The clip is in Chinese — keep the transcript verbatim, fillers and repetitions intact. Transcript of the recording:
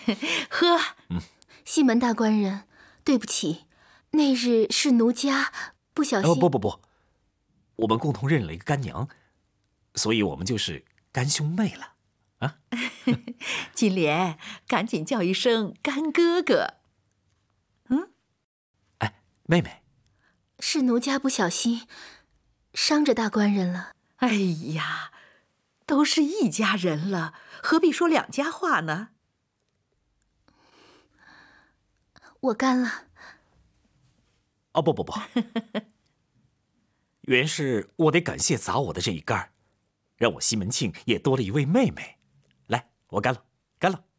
喝。 嗯， 西门大官人，对不起，那日是奴家不小心。 哦，不不不，我们共同认了一个干娘，所以我们就是干兄妹了。啊， 金莲，赶紧叫一声干哥哥。嗯， 哎，妹妹， 是奴家不小心伤着大官人了。 哎呀，都是一家人了，何必说两家话呢？ 我干了。 哦，不不不，原是我得感谢砸我的这一杆，让我西门庆也多了一位妹妹。来，我干了，干了。